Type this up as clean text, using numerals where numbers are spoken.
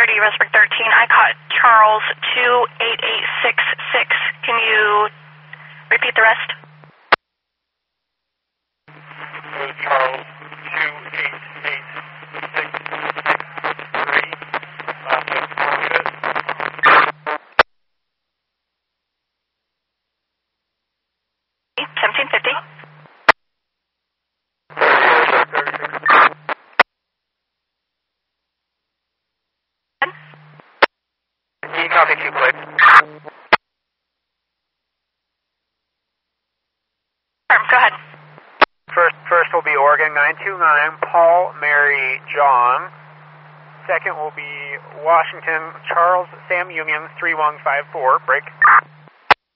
30, Westbrook 13. I caught Charles 28866. Can you repeat the rest? Charles 28863. 1750. Copy, Q plate. Go ahead. First will be Oregon 929, Paul, Mary, John. Second will be Washington, Charles, Sam Union 3154, break.